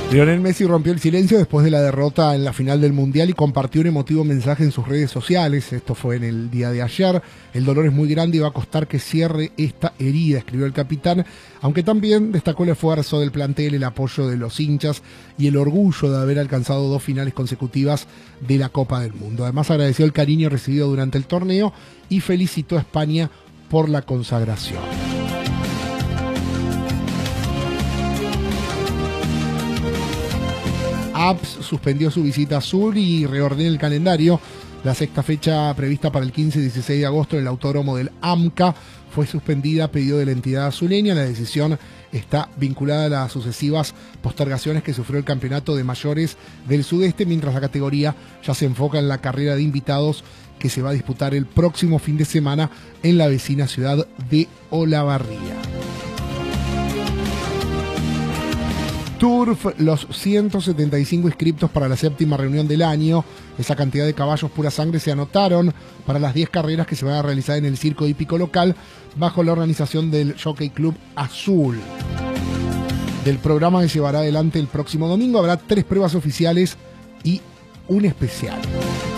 Lionel Messi rompió el silencio después de la derrota en la final del Mundial y compartió un emotivo mensaje en sus redes sociales. Esto fue en el día de ayer. El dolor es muy grande y va a costar que cierre esta herida, escribió el capitán, aunque también destacó el esfuerzo del plantel, el apoyo de los hinchas y el orgullo de haber alcanzado 2 finales consecutivas de la Copa del Mundo. Además agradeció el cariño recibido durante el torneo y felicitó a España por la consagración. APS suspendió su visita a Azul y reordena el calendario. La sexta fecha prevista para el 15 y 16 de agosto en el autódromo del AMCA fue suspendida a pedido de la entidad azuleña. La decisión está vinculada a las sucesivas postergaciones que sufrió el campeonato de mayores del sudeste, mientras la categoría ya se enfoca en la carrera de invitados que se va a disputar el próximo fin de semana en la vecina ciudad de Olavarría. Turf, los 175 inscriptos para la 7ª reunión del año. Esa cantidad de caballos pura sangre se anotaron para las 10 carreras que se van a realizar en el circo hípico local bajo la organización del Jockey Club Azul. Del programa que se llevará adelante el próximo domingo habrá 3 pruebas oficiales y un especial.